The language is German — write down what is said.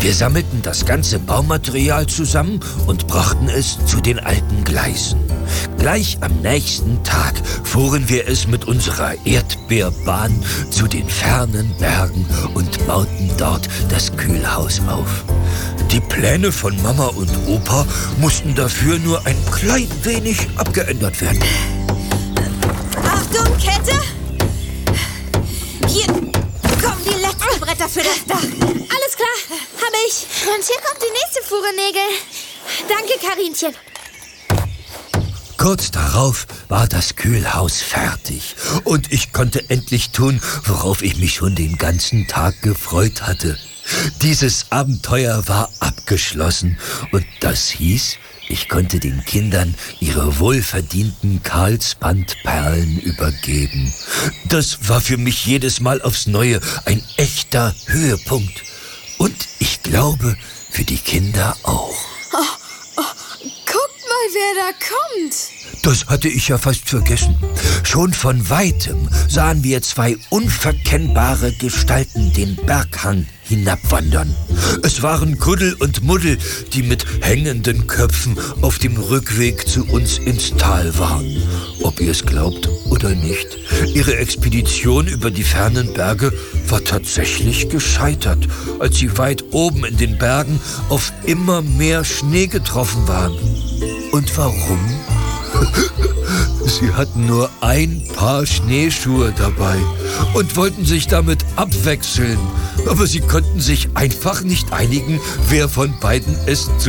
Wir sammelten das ganze Baumaterial zusammen und brachten es zu den alten Gleisen. Gleich am nächsten Tag fuhren wir es mit unserer Erdbeerbahn zu den fernen Bergen und bauten dort das Kühlhaus auf. Die Pläne von Mama und Opa mussten dafür nur ein klein wenig abgeändert werden. Achtung, Kette! Hier kommen die letzten Bretter für das Dach. Alles klar, habe ich. Und hier kommt die nächste Fuhre Nägel. Danke, Karinchen. Kurz darauf war das Kühlhaus fertig und ich konnte endlich tun, worauf ich mich schon den ganzen Tag gefreut hatte. Dieses Abenteuer war abgeschlossen und das hieß, ich konnte den Kindern ihre wohlverdienten Karlsbandperlen übergeben. Das war für mich jedes Mal aufs Neue ein echter Höhepunkt. Und ich glaube, für die Kinder auch. Guck mal, wer da kommt. Das hatte ich ja fast vergessen. Schon von Weitem sahen wir zwei unverkennbare Gestalten den Berghang hinabwandern. Es waren Kuddel und Muddel, die mit hängenden Köpfen auf dem Rückweg zu uns ins Tal waren. Ob ihr es glaubt oder nicht, ihre Expedition über die fernen Berge war tatsächlich gescheitert, als sie weit oben in den Bergen auf immer mehr Schnee getroffen waren. Und warum? Sie hatten nur ein Paar Schneeschuhe dabei und wollten sich damit abwechseln. Aber sie konnten sich einfach nicht einigen, wer von beiden es